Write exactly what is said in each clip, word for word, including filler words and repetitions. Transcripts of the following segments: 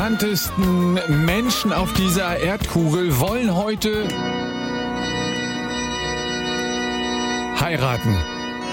bekanntesten Menschen auf dieser Erdkugel wollen heute heiraten.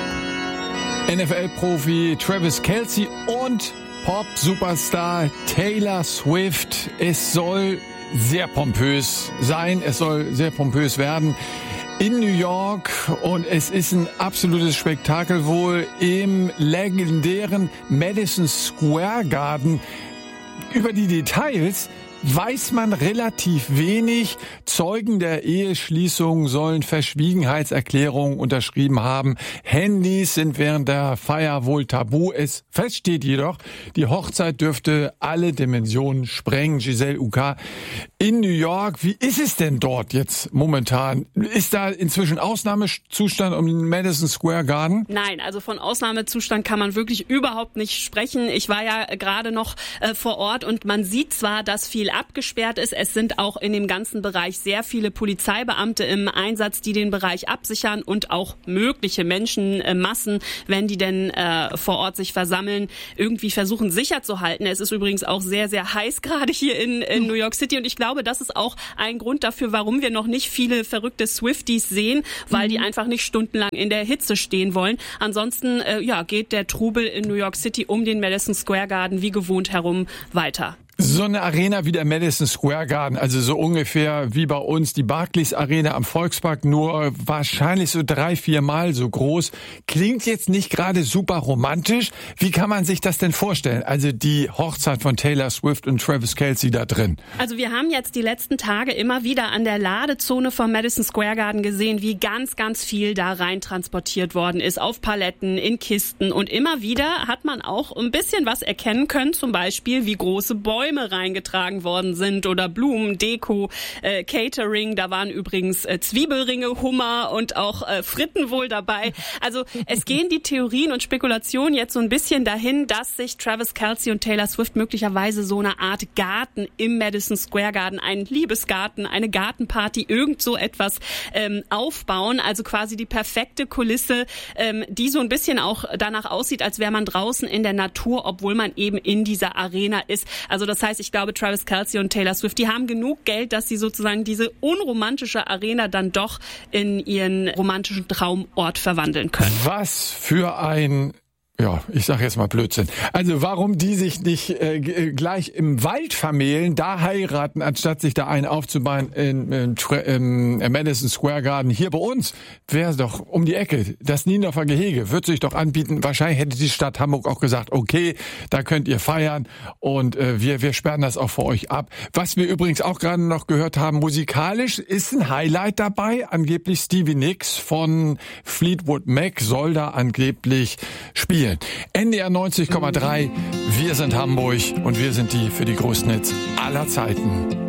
N F L-Profi Travis Kelce und Pop-Superstar Taylor Swift. Es soll sehr pompös sein, es soll sehr pompös werden in New York und es ist ein absolutes Spektakel wohl im legendären Madison Square Garden. Über die Details weiß man relativ wenig. Zeugen der Eheschließung sollen Verschwiegenheitserklärungen unterschrieben haben. Handys sind während der Feier wohl tabu. Es feststeht jedoch, die Hochzeit dürfte alle Dimensionen sprengen. Giselle Uka in New York. Wie ist es denn dort jetzt momentan? Ist da inzwischen Ausnahmezustand um Madison Square Garden? Nein, also von Ausnahmezustand kann man wirklich überhaupt nicht sprechen. Ich war ja gerade noch äh, vor Ort und man sieht zwar, dass viel abgesperrt ist. Es sind auch in dem ganzen Bereich sehr viele Polizeibeamte im Einsatz, die den Bereich absichern und auch mögliche Menschenmassen, wenn die denn äh, vor Ort sich versammeln, irgendwie versuchen sicher zu halten. Es ist übrigens auch sehr, sehr heiß gerade hier in, in New York City und ich glaube, das ist auch ein Grund dafür, warum wir noch nicht viele verrückte Swifties sehen, weil die einfach nicht stundenlang in der Hitze stehen wollen. Ansonsten äh, ja, geht der Trubel in New York City um den Madison Square Garden wie gewohnt herum weiter. So eine Arena wie der Madison Square Garden, also so ungefähr wie bei uns die Barclays Arena am Volkspark, nur wahrscheinlich so drei, vier Mal so groß. Klingt jetzt nicht gerade super romantisch. Wie kann man sich das denn vorstellen? Also die Hochzeit von Taylor Swift und Travis Kelce da drin. Also wir haben jetzt die letzten Tage immer wieder an der Ladezone vom Madison Square Garden gesehen, wie ganz, ganz viel da rein transportiert worden ist, auf Paletten, in Kisten. Und immer wieder hat man auch ein bisschen was erkennen können, zum Beispiel wie große Bäume reingetragen worden sind oder Blumen, Deko, äh, Catering. Da waren übrigens äh, Zwiebelringe, Hummer und auch äh, Fritten wohl dabei. Also es gehen die Theorien und Spekulationen jetzt so ein bisschen dahin, dass sich Travis Kelce und Taylor Swift möglicherweise so eine Art Garten im Madison Square Garden, einen Liebesgarten, eine Gartenparty, irgend so etwas ähm, aufbauen. Also quasi die perfekte Kulisse, ähm, die so ein bisschen auch danach aussieht, als wäre man draußen in der Natur, obwohl man eben in dieser Arena ist. Also das heißt, ich glaube, Travis Kelce und Taylor Swift, die haben genug Geld, dass sie sozusagen diese unromantische Arena dann doch in ihren romantischen Traumort verwandeln können. Was für ein... Ja, ich sage jetzt mal Blödsinn. Also warum die sich nicht äh, gleich im Wald vermählen, da heiraten, anstatt sich da einen aufzubauen in, in, in, in Madison Square Garden. Hier bei uns wäre es doch um die Ecke. Das Niendorfer Gehege wird sich doch anbieten. Wahrscheinlich hätte die Stadt Hamburg auch gesagt, okay, da könnt ihr feiern und äh, wir, wir sperren das auch für euch ab. Was wir übrigens auch gerade noch gehört haben, musikalisch ist ein Highlight dabei. Angeblich Stevie Nicks von Fleetwood Mac soll da angeblich spielen. N D R neunzig Komma drei, wir sind Hamburg und wir sind die für die größten Hits aller Zeiten.